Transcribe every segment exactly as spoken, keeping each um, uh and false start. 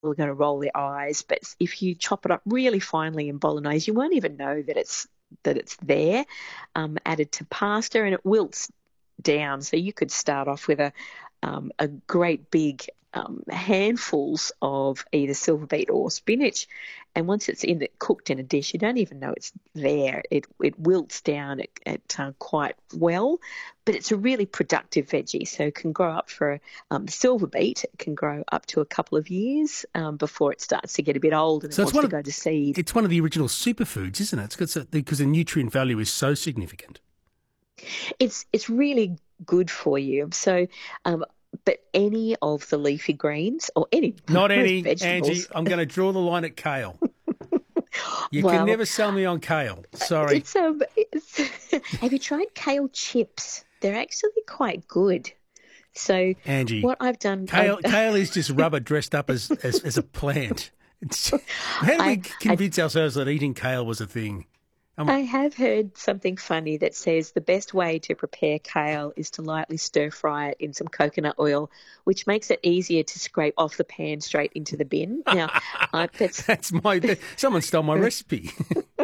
are going to roll their eyes. But if you chop it up really finely in bolognese, you won't even know that it's that it's there, um, added to pasta, and it wilts down. So you could start off with a um, a great big um, handfuls of either silver beet or spinach, and once it's in it, cooked in a dish, you don't even know it's there. It it wilts down it, it uh, quite well, but it's a really productive veggie. So it can grow up for um, silver beet. It can grow up to a couple of years um, before it starts to get a bit old and So it it's wants one to of, go to seed. it's one of the original superfoods, isn't it? It's got so, because the nutrient value is so significant. It's it's really good for you. So. Um, But any of the leafy greens or any Not any, vegetables. Angie. I'm going to draw the line at kale. You well, can never sell me on kale. Sorry. It's, um, it's, have you tried kale chips? They're actually quite good. So Angie, what I've done... Kale, I've, kale is just rubber dressed up as, as, as a plant. It's, how do we I, convince I, ourselves that eating kale was a thing? I'm, I have heard something funny that says the best way to prepare kale is to lightly stir fry it in some coconut oil, which makes it easier to scrape off the pan straight into the bin. Now, uh, that's... that's my... That, someone stole my recipe.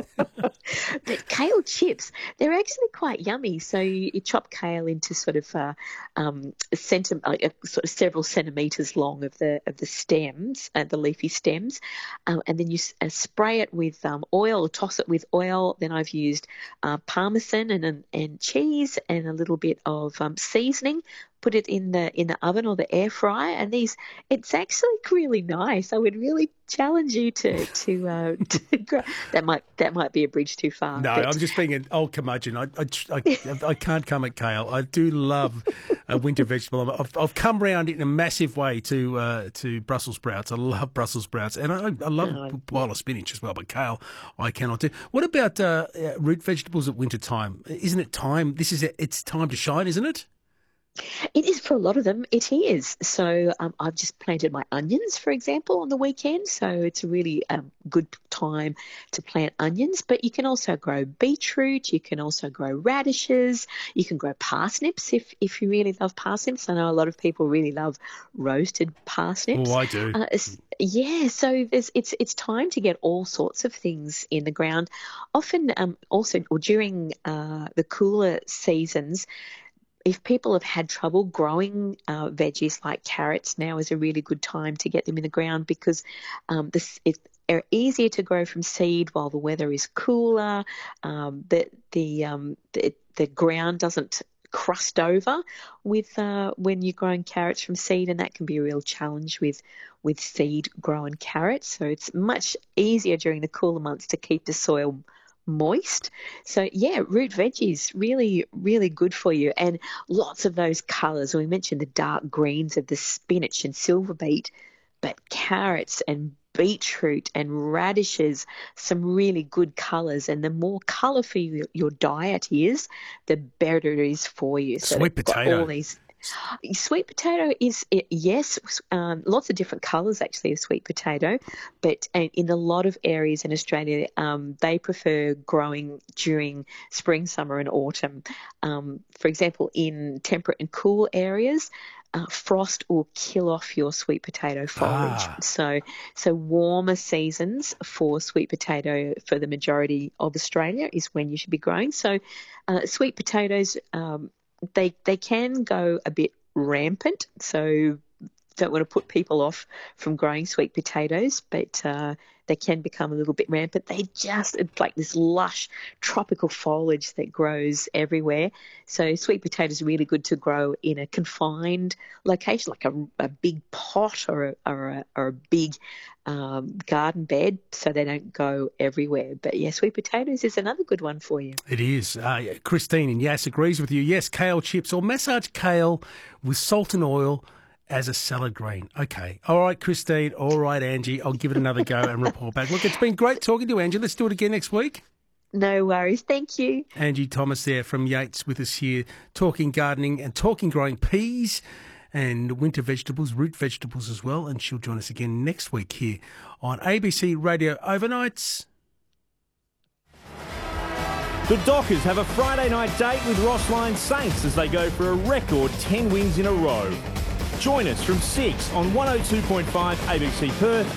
But kale chips, they're actually quite yummy. So you, you chop kale into sort of uh, um, centim- like, uh, sort of several centimetres long of the of the stems, uh, the leafy stems, um, and then you uh, spray it with um, oil, or toss it with oil. Then I've used uh, parmesan and, and and cheese and a little bit of um, seasoning. Put it in the in the oven or the air fryer, and these it's actually really nice. I would really challenge you to to, uh, to grow. that might that might be a bridge too far. No, but... I'm just being an old curmudgeon. I, I, I, I can't come at kale. I do love a winter vegetable. I've, I've come round in a massive way to uh, to Brussels sprouts. I love Brussels sprouts, and I, I love Oh. a pile of spinach as well. But kale, I cannot do. What about uh, root vegetables at winter time? Isn't it time? This is it's time to shine, isn't it? It is for a lot of them. It is. So um, I've just planted my onions, for example, on the weekend. So it's a really um, good time to plant onions. But you can also grow beetroot. You can also grow radishes. You can grow parsnips if, if you really love parsnips. I know a lot of people really love roasted parsnips. Oh, I do. Uh, yeah. So there's, it's it's time to get all sorts of things in the ground. Often um, also or during uh, the cooler seasons, if people have had trouble growing uh, veggies like carrots, now is a really good time to get them in the ground because um, this it's easier to grow from seed while the weather is cooler. Um, the the, um, the the ground doesn't crust over with uh, when you're growing carrots from seed, and that can be a real challenge with with seed grown carrots. So it's much easier during the cooler months to keep the soil moist. So yeah, root veggies really really good for you, and lots of those colors. We mentioned the dark greens of the spinach and silver beet, but carrots and beetroot and radishes, some really good colors, and the more colorful your, your diet is, the better it is for you. So Sweet potato. All these Sweet potato is, yes, um, lots of different colours actually of sweet potato, but in a lot of areas in Australia, um, they prefer growing during spring, summer and autumn. Um, for example, in temperate and cool areas, uh, frost will kill off your sweet potato foliage. Ah. So, so warmer seasons for sweet potato for the majority of Australia is when you should be growing. So uh, sweet potatoes, um, They they can go a bit rampant, so don't want to put people off from growing sweet potatoes, but uh, they can become a little bit rampant. They just, it's like this lush tropical foliage that grows everywhere. So sweet potatoes are really good to grow in a confined location, like a, a big pot or a, or a, or a big um, garden bed, so they don't go everywhere. But yeah, sweet potatoes is another good one for you. It is. Uh, Christine in Yass agrees with you. Yes, kale chips or massage kale with salt and oil as a salad green. Okay. All right, Christine. All right, Angie. I'll give it another go and report back. Look, it's been great talking to you, Angie. Let's do it again next week. No worries. Thank you. Angie Thomas there from Yates with us here, talking gardening and talking growing peas and winter vegetables, root vegetables as well. And she'll join us again next week here on A B C Radio Overnights. The Dockers have a Friday night date with Ross Lyon Saints as they go for a record ten wins in a row. Join us from six on one oh two point five A B C Perth